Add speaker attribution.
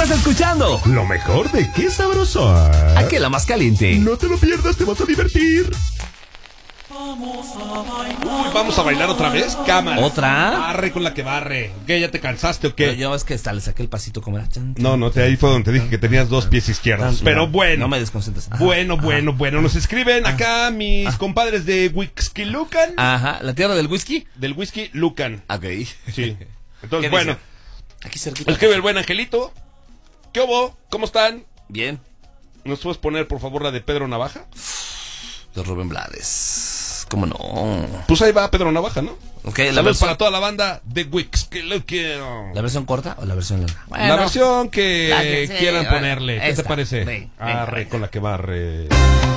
Speaker 1: Estás escuchando
Speaker 2: lo mejor de Qué Sabroso.
Speaker 1: Aquí la más caliente.
Speaker 2: No te lo pierdas, te vas a divertir. Vamos a bailar otra vez, cámara.
Speaker 1: ¿Otra?
Speaker 2: Barre con la que barre. ¿Qué? ¿Ya te cansaste o qué?
Speaker 1: Pero yo es que hasta le saqué el pasito como era.
Speaker 2: No, ahí fue donde te dije que tenías dos pies izquierdos. Pero bueno.
Speaker 1: No me desconcentres.
Speaker 2: Bueno. Nos escriben acá mis compadres de Whisky Lucan.
Speaker 1: Ajá, la tierra del whisky.
Speaker 2: Del Whisky Lucan.
Speaker 1: Ok.
Speaker 2: Sí. Entonces,
Speaker 1: ¿Qué
Speaker 2: bueno.
Speaker 1: dice? Aquí cerquita.
Speaker 2: Escribe el buen Angelito. ¿Qué hubo? ¿Cómo están?
Speaker 1: Bien.
Speaker 2: ¿Nos puedes poner, por favor, la de Pedro Navaja?
Speaker 1: De Rubén Blades. ¿Cómo no?
Speaker 2: Pues ahí va Pedro Navaja, ¿no?
Speaker 1: Ok,
Speaker 2: Saludos para toda la banda de Whisky Lucan.
Speaker 1: ¿La versión corta o la versión larga? Bueno,
Speaker 2: la versión que
Speaker 1: sí,
Speaker 2: quieran ponerle. ¿Qué
Speaker 1: esta,
Speaker 2: te parece?
Speaker 1: ven,
Speaker 2: Arre
Speaker 1: venga.
Speaker 2: con la que barre.